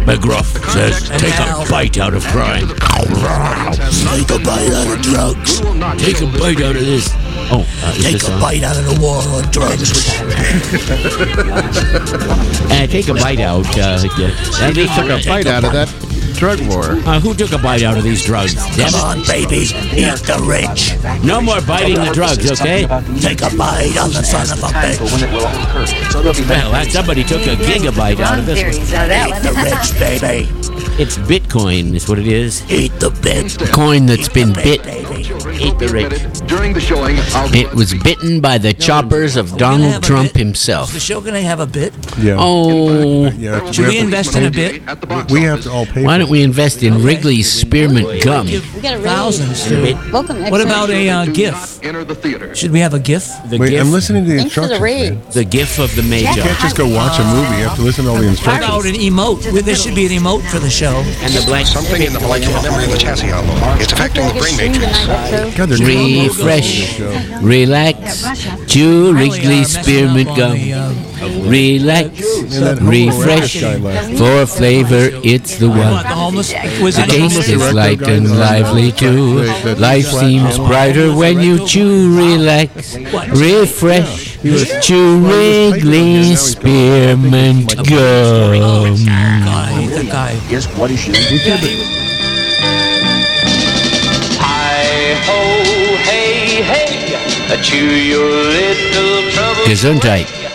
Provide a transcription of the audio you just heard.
McGruff says, take a bite out of crime. Take a bite out of drugs. Take a bite out of this. Oh, take a bite out of the war on drugs. Take a bite out. He just took a bite out of that drug war. Who took a bite out of these drugs? Come on, baby. Eat the rich. No more biting the drugs, okay? Take a bite on the son of a bitch. Well, somebody took a gigabyte out of this one. Eat the rich, baby. It's Bitcoin, is what it is. Eat the bit. Coin that's been bit. Eat the rich. During the showing, it was bitten by the choppers of Donald Trump himself. Is the show going to have a bit? Yeah. Oh. Yeah. Should we invest in a bit? We have to all pay. Why don't we invest in Wrigley's Spearmint Gum? Thousands to it. What about a GIF? enter the theater. Should we have a GIF? Wait, I'm listening to the instructions. The GIF of the Major. You can't just go watch a movie. You have to listen to all the How instructions. about an emote? There should be an emote for the show. And the blank. Something in the molecular memory of the chassis envelope. It's affecting the brain matrix. God, they're Refresh, relax, chew Wrigley's Spearmint Gum. Relax, refresh, for flavor it's the one. Taste is light and lively too. Life seems brighter when you chew. Relax, refresh, chew Wrigley's Spearmint Gum. The guy. Yes, what is she? Hi-ho, hey, hey, chew your little trouble. Gesundheit.